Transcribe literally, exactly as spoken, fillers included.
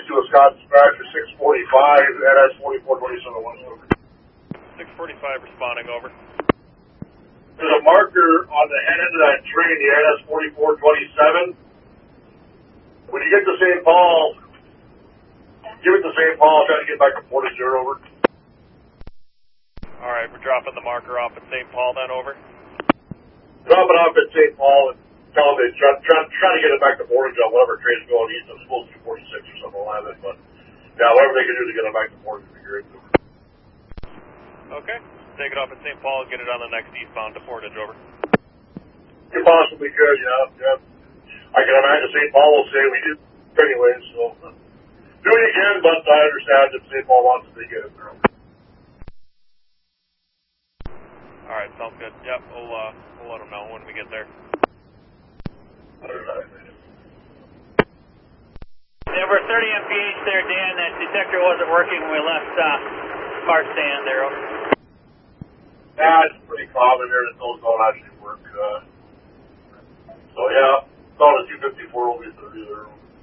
to a Scott dispatcher six forty-five, N S forty-four twenty-seven one. six forty-five responding over. There's a marker on the head end of that train, the N S forty-four twenty-seven. When you get to Saint Paul, give it to Saint Paul, try to get back to Portage there, over. Alright, we're dropping the marker off at Saint Paul then, over. Drop it off at Saint Paul and tell them to try, try, try to get it back to Portage on whatever train's going east. I'm supposed to be forty-six or something like that, but yeah, whatever they can do to get it back to Portage would be great. Okay, take it off at Saint Paul and get it on the next eastbound to Portage, over. You possibly could, yeah, yeah. I can imagine Saint Paul will say we did anyway, so do it again, but I understand if Saint Paul wants to get it there. Alright, sounds good. Yep, we'll, uh, we'll let them know when we get there. Denver thirty M P H there, Dan. That detector wasn't working when we left uh, car stand there. Over. Yeah, it's pretty common here that those don't actually work. Uh, so yeah, it's on a two fifty-four will be thirty there.